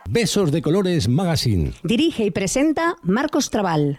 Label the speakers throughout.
Speaker 1: Besos de Colores Magazine.
Speaker 2: Dirige y presenta Marcos Trabal.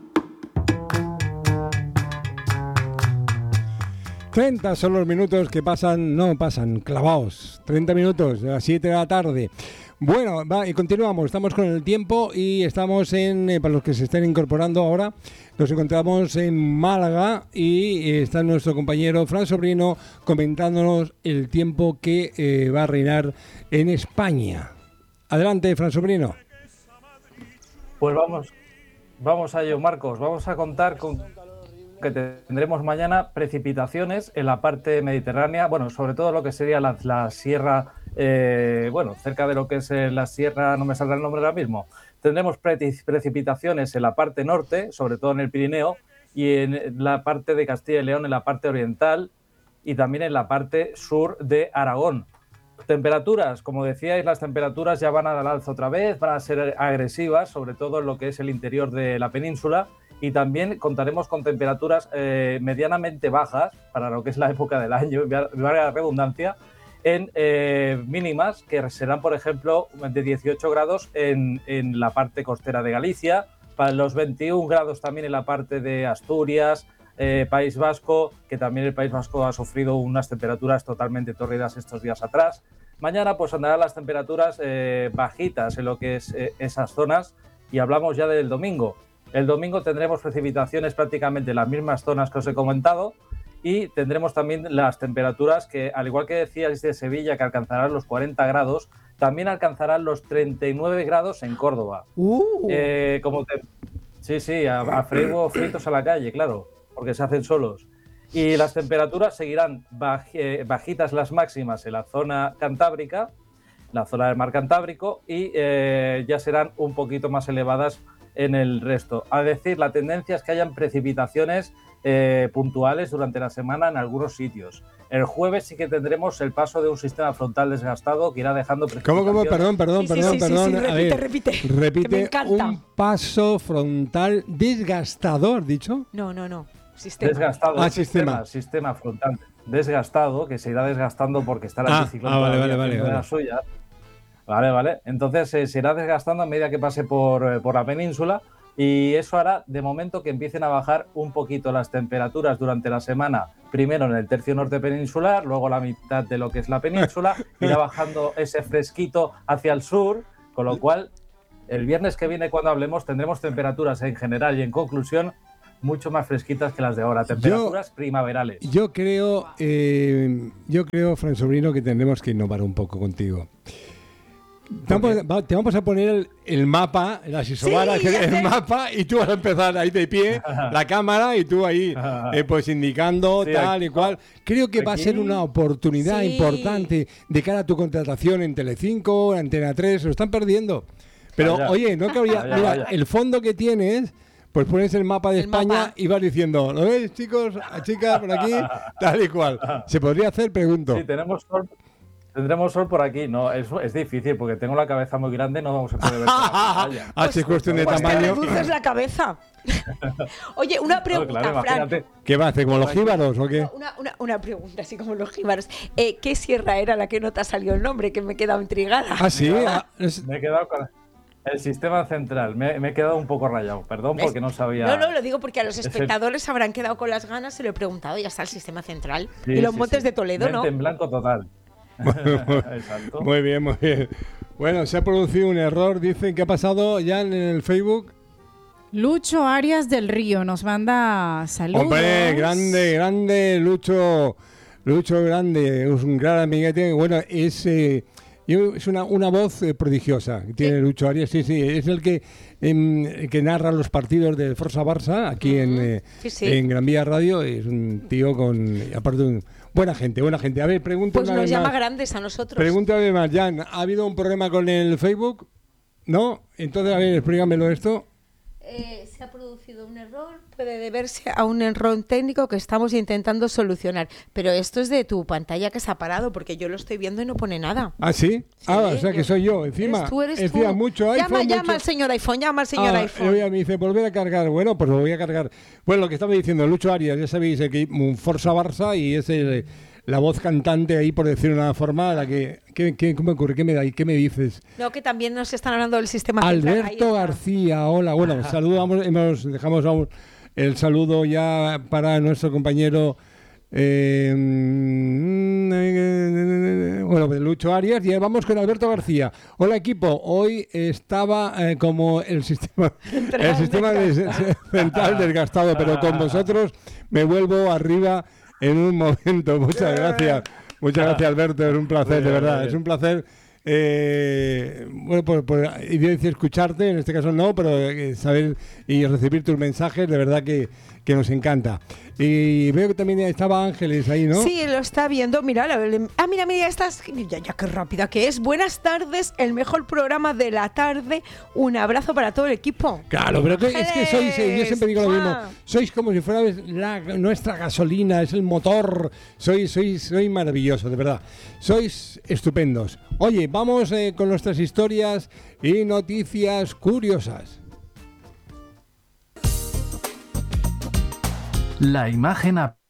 Speaker 3: 30 son los minutos que pasan clavados. 30 minutos, a las 7 de la tarde. Bueno, y continuamos, estamos con el tiempo y estamos para los que se estén incorporando ahora, nos encontramos en Málaga y está nuestro compañero Fran Sobrino comentándonos el tiempo que va a reinar en España. Adelante, Fran Sobrino.
Speaker 4: Pues vamos a ello, Marcos. Vamos a contar con que tendremos mañana precipitaciones en la parte mediterránea, bueno, sobre todo lo que sería la sierra, cerca de lo que es la sierra, no me saldrá el nombre ahora mismo. Tendremos precipitaciones en la parte norte, sobre todo en el Pirineo, y en la parte de Castilla y León, en la parte oriental, y también en la parte sur de Aragón. Temperaturas, como decíais, las temperaturas ya van al alza otra vez, van a ser agresivas, sobre todo en lo que es el interior de la península, y también contaremos con temperaturas medianamente bajas para lo que es la época del año, valga la redundancia, en mínimas que serán, por ejemplo, de 18 grados en la parte costera de Galicia, para los 21 grados también en la parte de Asturias, País Vasco, que también el País Vasco ha sufrido unas temperaturas totalmente tórridas estos días atrás. Mañana pues andarán las temperaturas bajitas en lo que es esas zonas, y hablamos ya del domingo. El domingo tendremos precipitaciones prácticamente en las mismas zonas que os he comentado, y tendremos también las temperaturas que, al igual que decíais de Sevilla, que alcanzarán los 40 grados, también alcanzarán los 39 grados en Córdoba. Sí, a freír fritos a la calle, claro, porque se hacen solos. Y las temperaturas seguirán bajitas las máximas en la zona cantábrica, la zona del mar Cantábrico, y ya serán un poquito más elevadas en el resto. A decir, la tendencia es que hayan precipitaciones puntuales durante la semana en algunos sitios. El jueves sí que tendremos el paso de un sistema frontal desgastado que irá dejando precipitaciones.
Speaker 3: ¿Cómo? Perdón.
Speaker 2: Repite.
Speaker 3: Repite,
Speaker 2: me encanta.
Speaker 3: Un paso frontal desgastador, ¿dicho?
Speaker 2: No. Sistema.
Speaker 4: Desgastado. Sistema frontal desgastado, que se irá desgastando porque está el anticiclón
Speaker 3: vale.
Speaker 4: de las suyas. Vale. Entonces se irá desgastando a medida que pase por la península, y eso hará de momento que empiecen a bajar un poquito las temperaturas durante la semana, primero en el tercio norte peninsular, luego la mitad de lo que es la península, irá bajando ese fresquito hacia el sur, con lo cual el viernes que viene, cuando hablemos, tendremos temperaturas en general y en conclusión mucho más fresquitas que las de ahora, temperaturas primaverales.
Speaker 3: Yo creo, Fran Sobrino, que tendremos que innovar un poco contigo. Te vamos a poner el mapa, las isobaras, el mapa, y tú vas a empezar ahí de pie, la cámara, y tú ahí pues indicando tal y cual. Creo que va a ser una oportunidad importante de cara a tu contratación en Telecinco, en Antena 3, lo están perdiendo. Pero oye, no cabría, mira, el fondo que tienes, pues pones el mapa de España y vas diciendo, ¿lo veis, chicos, chicas, por aquí? Tal y cual. ¿Se podría hacer? Pregunto.
Speaker 4: Sí, tendremos sol por aquí. No, es difícil porque tengo la cabeza muy grande, no se puede ver.
Speaker 3: Es cuestión de tamaño.
Speaker 2: Te reduces la cabeza. Oye, una pregunta,
Speaker 4: claro,
Speaker 2: Fran.
Speaker 3: ¿Qué va a hacer, como los jíbaros o qué?
Speaker 2: Una pregunta, así como los jíbaros. ¿Qué sierra era la que no te ha salido el nombre? Que me he quedado intrigada.
Speaker 3: Ah, sí.
Speaker 4: Me he quedado con el sistema central. Me he quedado un poco rayado. Perdón, porque no sabía.
Speaker 2: No, lo digo porque a los espectadores habrán quedado con las ganas. Se lo he preguntado. Ya está el sistema central. Y los montes de Toledo,
Speaker 4: mente
Speaker 2: ¿no?
Speaker 4: en blanco total. Exacto.
Speaker 3: Muy bien. Bueno, se ha producido un error. Dicen que ha pasado ya en el Facebook.
Speaker 5: Lucho Arias del Río nos manda saludos.
Speaker 3: Hombre, grande, Lucho, grande, es un gran amiguete. Bueno, es una voz prodigiosa que tiene Lucho Arias. Sí, es el que narra los partidos del Forza Barça aquí en Gran Vía Radio. Es un tío aparte buena gente. A ver, pregunta.
Speaker 2: Pues nos llama grandes a nosotros.
Speaker 3: Pregúntame más, Jan. ¿Ha habido un problema con el Facebook? ¿No? Entonces, a ver, explícamelo esto.
Speaker 2: Se ha producido un error, puede deberse a un error técnico que estamos intentando solucionar. Pero esto es de tu pantalla que se ha parado, porque yo lo estoy viendo y no pone nada.
Speaker 3: ¿Ah, sí? O sea que soy yo. Encima,
Speaker 2: eres tú.
Speaker 3: Mucho iPhone.
Speaker 2: Llama al señor iPhone, iPhone.
Speaker 3: Me dice, volver a cargar. Bueno, pues lo voy a cargar. Bueno, lo que estaba diciendo, Lucho Arias, ya sabéis, un Forza Barça, y es la voz cantante ahí, por decirlo de una forma, la ¿qué me ocurre? ¿Qué me dices?
Speaker 2: No, que también nos están hablando del sistema central.
Speaker 3: Alberto García, hola, bueno, saludamos, dejamos el saludo ya para nuestro compañero Lucho Arias, y vamos con Alberto García. Hola equipo, hoy estaba como el sistema central desgastado, pero con vosotros me vuelvo arriba en un momento. Muchas gracias Alberto, es un placer, de verdad, es un placer. Escucharte, en este caso no, pero saber y recibir tus mensajes, de verdad que nos encanta. Y veo que también estaba Ángeles ahí, ¿no?
Speaker 2: Sí, lo está viendo. Mira, mira, estás. Ya qué rápida que es. Buenas tardes, el mejor programa de la tarde. Un abrazo para todo el equipo.
Speaker 3: Claro, pero es que sois, yo siempre digo lo mismo, sois como si fuera nuestra gasolina, es el motor, sois maravillosos, de verdad. Sois estupendos. Oye, vamos con nuestras historias y noticias curiosas.
Speaker 6: La imagen